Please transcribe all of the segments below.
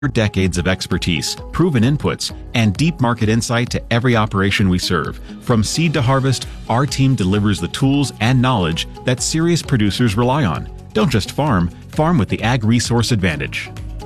decades of expertise, proven inputs, and deep market insight to every operation we serve. From seed to harvest, our team delivers the tools and knowledge that serious producers rely on. Don't just farm, farm with the Ag Resource Advantage.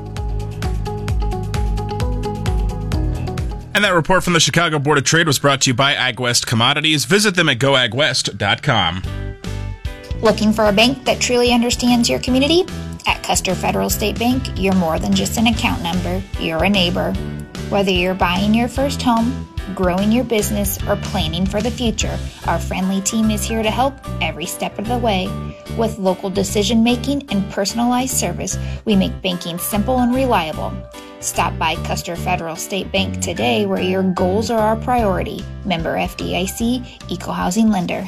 And that report from the Chicago Board of Trade was brought to you by AgWest Commodities. Visit them at goagwest.com. Looking for a bank that truly understands your community? At Custer Federal State Bank, you're more than just an account number, you're a neighbor. Whether you're buying your first home, growing your business, or planning for the future, our friendly team is here to help every step of the way. With local decision-making and personalized service, we make banking simple and reliable. Stop by Custer Federal State Bank today, where your goals are our priority. Member FDIC, Equal Housing Lender.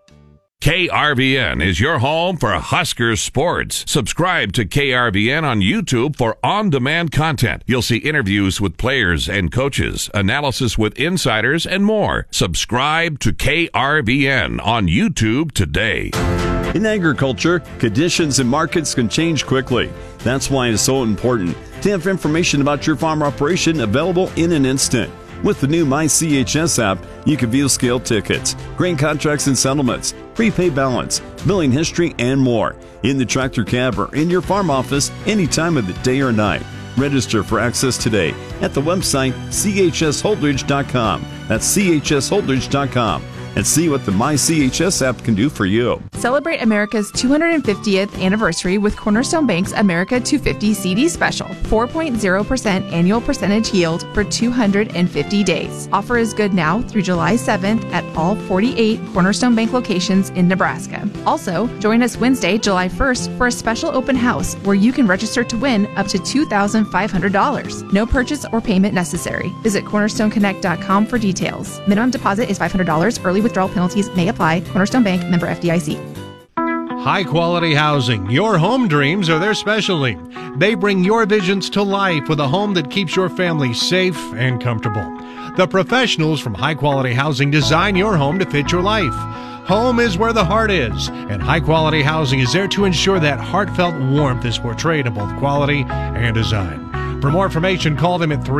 KRVN is your home for Huskers sports. Subscribe to KRVN on YouTube for on-demand content. You'll see interviews with players and coaches, analysis with insiders, and more. Subscribe to KRVN on YouTube today. In agriculture, conditions and markets can change quickly. That's why it's so important to have information about your farm operation available in an instant. With the new MyCHS app, you can view scale tickets, grain contracts and settlements, prepaid balance, billing history, and more in the tractor cab or in your farm office any time of the day or night. Register for access today at the website chsholdridge.com. That's chsholdridge.com. And see what the MyCHS app can do for you. Celebrate America's 250th anniversary with Cornerstone Bank's America 250 CD Special. 4.0% annual percentage yield for 250 days. Offer is good now through July 7th at all 48 Cornerstone Bank locations in Nebraska. Also, join us Wednesday, July 1st for a special open house where you can register to win up to $2,500. No purchase or payment necessary. Visit cornerstoneconnect.com for details. Minimum deposit is $500. Early withdrawal penalties may apply. Cornerstone Bank, member FDIC. High-quality housing. Your home dreams are their specialty. They bring your visions to life with a home that keeps your family safe and comfortable. The professionals from High-Quality Housing design your home to fit your life. Home is where the heart is, and High-Quality Housing is there to ensure that heartfelt warmth is portrayed in both quality and design. For more information, call them at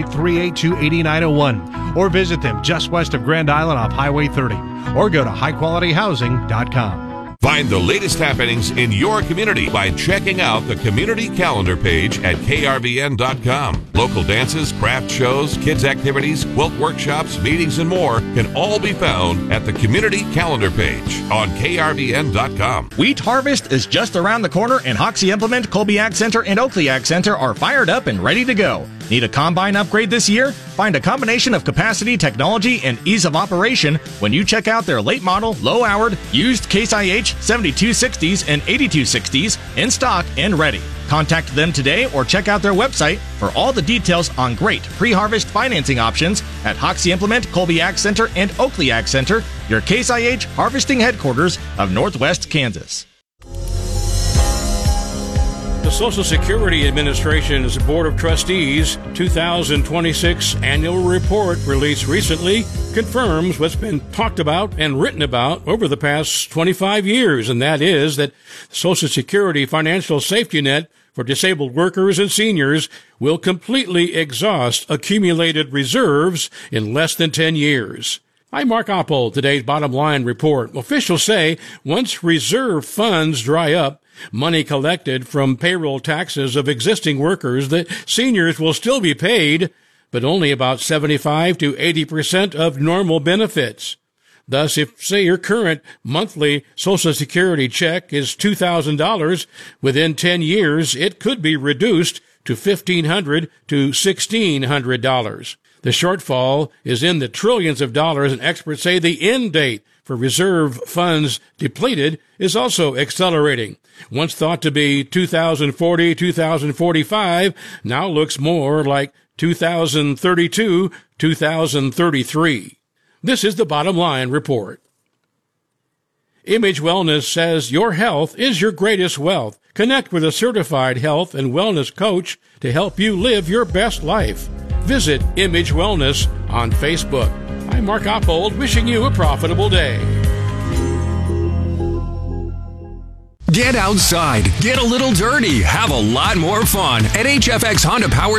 308-382-8901 or visit them just west of Grand Island off Highway 30 or go to highqualityhousing.com. Find the latest happenings in your community by checking out the community calendar page at krvn.com. Local dances, craft shows, kids activities, quilt workshops, meetings, and more can all be found at the community calendar page on krvn.com. Wheat harvest is just around the corner, and Hoxie Implement, Colby Ag Center, and Oakley Ag Center are fired up and ready to go. Need a combine upgrade this year? Find a combination of capacity, technology, and ease of operation when you check out their late model, low-houred, used Case IH 7260s and 8260s in stock and ready. Contact them today or check out their website for all the details on great pre-harvest financing options at Hoxie Implement, Colby Ag Center, and Oakley Ag Center, your Case IH harvesting headquarters of Northwest Kansas. The Social Security Administration's Board of Trustees 2026 annual report released recently confirms what's been talked about and written about over the past 25 years, and that is that the Social Security financial safety net for disabled workers and seniors will completely exhaust accumulated reserves in less than 10 years. I'm Mark Oppold. Today's Bottom Line report. Officials say once reserve funds dry up, money collected from payroll taxes of existing workers, the seniors will still be paid, but only about 75 to 80% of normal benefits. Thus, if, say, your current monthly Social Security check is $2,000, within 10 years, it could be reduced to $1,500 to $1,600. The shortfall is in the trillions of dollars, and experts say the end date for reserve funds depleted is also accelerating. Once thought to be 2040, 2045, now looks more like 2032, 2033. This is the Bottom Line report. Image Wellness says your health is your greatest wealth. Connect with a certified health and wellness coach to help you live your best life. Visit Image Wellness on Facebook. I'm Mark Oppold, wishing you a profitable day. Get outside, get a little dirty, have a lot more fun at HFX Honda Power